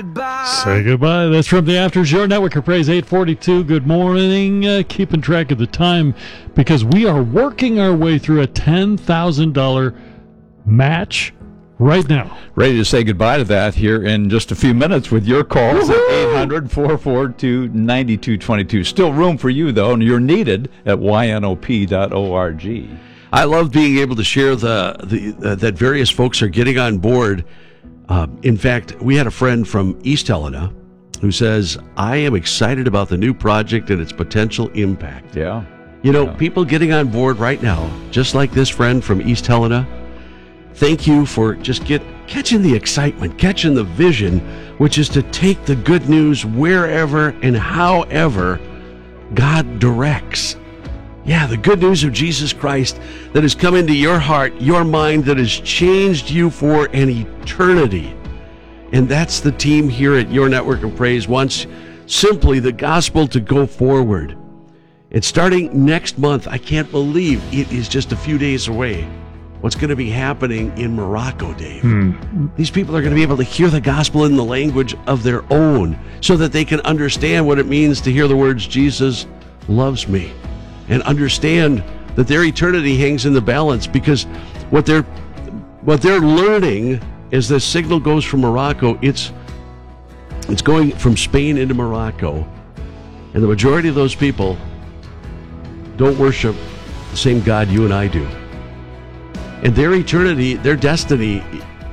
Say goodbye. That's from the After Show Network of Praise 842. Good morning. Keeping track of the time because we are working our way through a $10,000 match right now. Ready to say goodbye to that here in just a few minutes with your calls at 800-442-9222. Still room for you, though, and you're needed at ynop.org. I love being able to share that various folks are getting on board. In fact, we had a friend from East Helena who says, I am excited about the new project and its potential impact. Yeah. People getting on board right now, just like this friend from East Helena. Thank you for just catching the excitement, catching the vision, which is to take the good news wherever and however God directs. Yeah, the good news of Jesus Christ that has come into your heart, your mind, that has changed you for an eternity. And that's the team here at Your Network of Praise wants simply the gospel to go forward. It's starting next month. I can't believe it is just a few days away. What's going to be happening in Morocco, Dave? These people are going to be able to hear the gospel in the language of their own so that they can understand what it means to hear the words, Jesus loves me, and understand that their eternity hangs in the balance, because what they're learning as the signal goes from Morocco, it's going from Spain into Morocco, and the majority of those people don't worship the same God you and I do. And their eternity, their destiny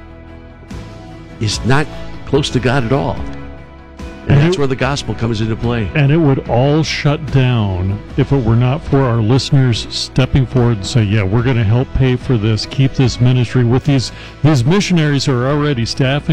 is not close to God at all. And that's where the gospel comes into play. And it would all shut down if it were not for our listeners stepping forward and say, yeah, we're going to help pay for this, keep this ministry with these missionaries who are already staffing